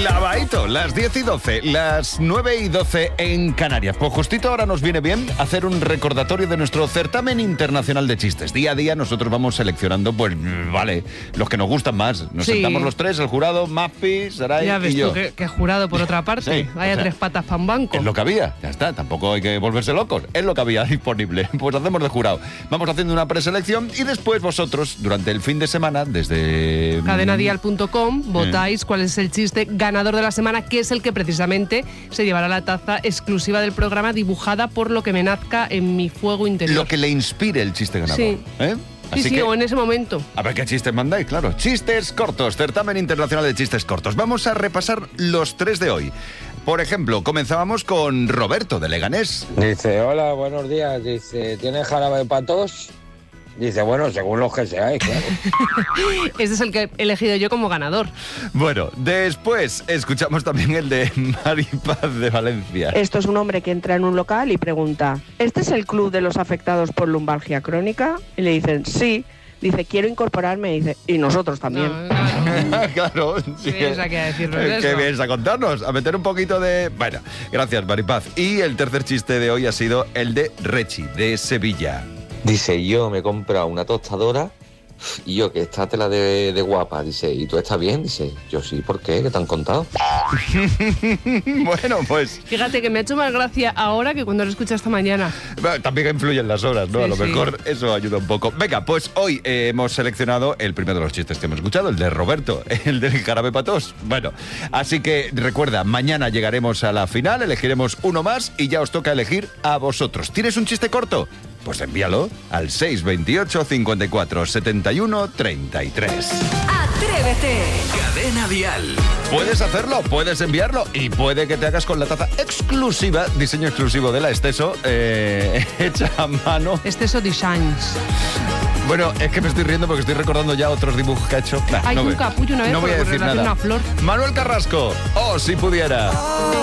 Clavadito, las 10 y 12, las 9 y 12 en Canarias. Pues justito ahora nos viene bien hacer un recordatorio de nuestro certamen internacional de chistes. Día a día nosotros vamos seleccionando, pues vale, los que nos gustan más. Nos sentamos los tres, el jurado, Mapi, Saray ya ves y yo. Tú, que jurado por otra parte. Sí, Vaya, o sea, 3 patas para un banco. Es lo que había, ya está, tampoco hay que volverse locos. Es lo que había disponible, pues hacemos de jurado. Vamos haciendo una preselección y después vosotros, durante el fin de semana, desde cadenadial.com, votáis cuál es el chiste ganador de la semana, que es el que precisamente se llevará la taza exclusiva del programa, dibujada por lo que me nazca en mi fuego interior. Lo que le inspire el chiste ganador. Sí. Así sí, que, o en ese momento. A ver qué chistes mandáis, claro. Chistes cortos, certamen internacional de chistes cortos. Vamos a repasar los 3 de hoy. Por ejemplo, comenzábamos con Roberto de Leganés. Dice, hola, buenos días. Dice, ¿tienes jarabe para tos? Dice, bueno, según los que seáis, claro. Este es el que he elegido yo como ganador. Bueno, después escuchamos también el de Maripaz de Valencia. Esto es un hombre que entra en un local y pregunta, ¿este es el club de los afectados por lumbalgia crónica? Y le dicen, sí. Dice, quiero incorporarme. Y dice, y nosotros también. No, claro. Sí, vienes aquí a decirnos ¿Qué eso? vienes a contarnos? A meter un poquito de... Bueno, gracias, Maripaz. Y el tercer chiste de hoy ha sido el de Rechi, de Sevilla. Dice, yo me he comprado una tostadora y yo, que esta tela de guapa. Dice, ¿y tú estás bien? Dice, yo sí, ¿por qué? ¿Qué te han contado? Bueno, pues... Fíjate que me ha hecho más gracia ahora que cuando lo escuché esta mañana. Bueno, también influyen las horas, ¿no? Sí, a lo sí. mejor eso ayuda un poco. Venga, pues hoy hemos seleccionado el primero de los chistes que hemos escuchado, el de Roberto, el del jarabe patos. Bueno, así que recuerda, mañana llegaremos a la final, elegiremos uno más y ya os toca elegir a vosotros. ¿Tienes un chiste corto? Pues envíalo al 628 54 71 33. ¡Atrévete! Cadena Dial. Puedes hacerlo, puedes enviarlo y puede que te hagas con la taza exclusiva, diseño exclusivo de la Esteso, hecha a mano. Esteso Designs. Bueno, es que me estoy riendo porque estoy recordando ya otros dibujos que ha hecho. Hay un capullo una vez no voy a por decir relación nada. a una flor. Manuel Carrasco, oh, si pudiera.